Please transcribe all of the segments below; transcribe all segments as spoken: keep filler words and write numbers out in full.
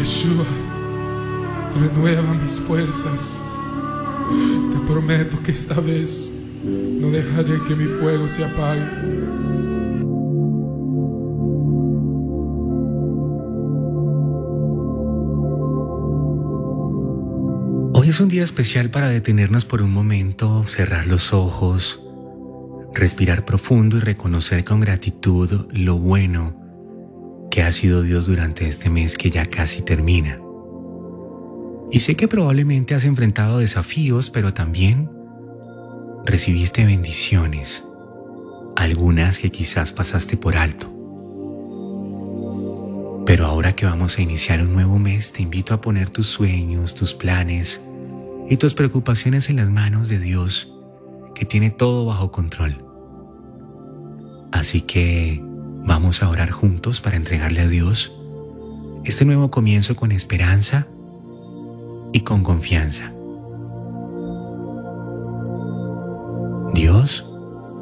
Yeshua, renueva mis fuerzas. Te prometo que esta vez no dejaré que mi fuego se apague. Hoy es un día especial para detenernos por un momento, cerrar los ojos, respirar profundo y reconocer con gratitud lo bueno que ha sido Dios durante este mes que ya casi termina. Y sé que probablemente has enfrentado desafíos, pero también recibiste bendiciones, algunas que quizás pasaste por alto. Pero ahora que vamos a iniciar un nuevo mes, te invito a poner tus sueños, tus planes y tus preocupaciones en las manos de Dios, que tiene todo bajo control. Así que vamos a orar juntos para entregarle a Dios este nuevo comienzo con esperanza y con confianza. Dios,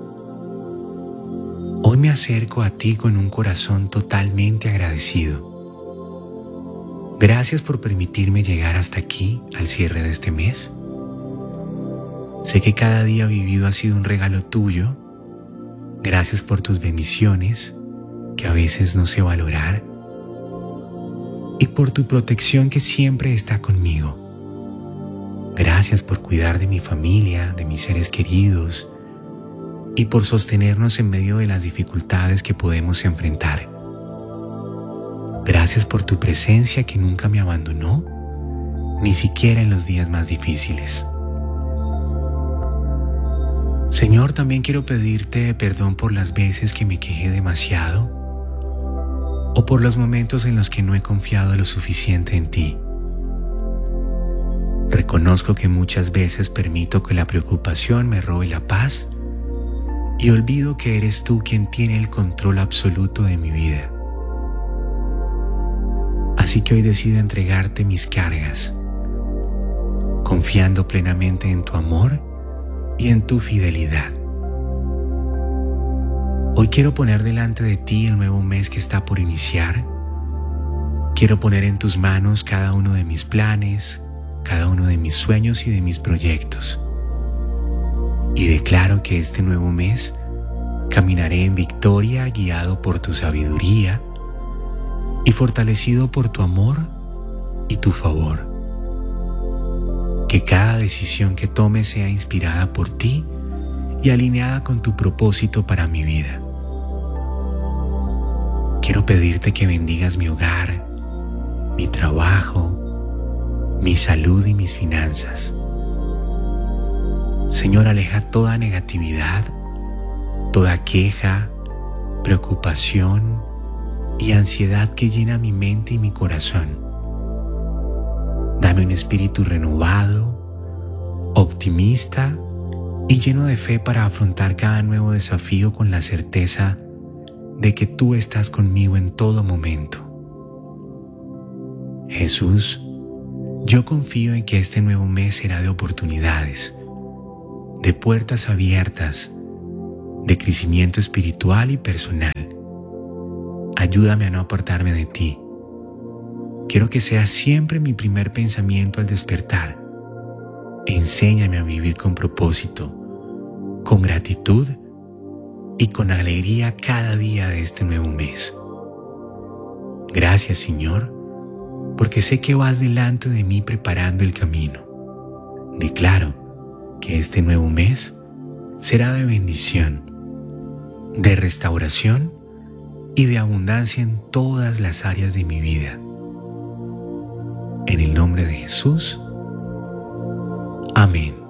hoy me acerco a ti con un corazón totalmente agradecido. Gracias por permitirme llegar hasta aquí al cierre de este mes. Sé que cada día vivido ha sido un regalo tuyo. Gracias por tus bendiciones, que a veces no sé valorar, y por tu protección que siempre está conmigo. Gracias por cuidar de mi familia, de mis seres queridos, y por sostenernos en medio de las dificultades que podemos enfrentar. Gracias por tu presencia que nunca me abandonó, ni siquiera en los días más difíciles. Señor, también quiero pedirte perdón por las veces que me quejé demasiado o por los momentos en los que no he confiado lo suficiente en ti. Reconozco que muchas veces permito que la preocupación me robe la paz y olvido que eres tú quien tiene el control absoluto de mi vida. Así que hoy decido entregarte mis cargas, confiando plenamente en tu amor y en tu fidelidad. Hoy quiero poner delante de ti el nuevo mes que está por iniciar. Quiero poner en tus manos cada uno de mis planes, cada uno de mis sueños y de mis proyectos. Y declaro que este nuevo mes caminaré en victoria, guiado por tu sabiduría y fortalecido por tu amor y tu favor. Que cada decisión que tome sea inspirada por ti y alineada con tu propósito para mi vida. Quiero pedirte que bendigas mi hogar, mi trabajo, mi salud y mis finanzas. Señor, aleja toda negatividad, toda queja, preocupación y ansiedad que llena mi mente y mi corazón. Dame un espíritu renovado, optimista y lleno de fe para afrontar cada nuevo desafío con la certeza de que tú estás conmigo en todo momento. Jesús, yo confío en que este nuevo mes será de oportunidades, de puertas abiertas, de crecimiento espiritual y personal. Ayúdame a no apartarme de ti. Quiero que sea siempre mi primer pensamiento al despertar. Enséñame a vivir con propósito, con gratitud y con alegría cada día de este nuevo mes. Gracias, Señor, porque sé que vas delante de mí preparando el camino. Declaro que este nuevo mes será de bendición, de restauración y de abundancia en todas las áreas de mi vida. En el nombre de Jesús. Amén.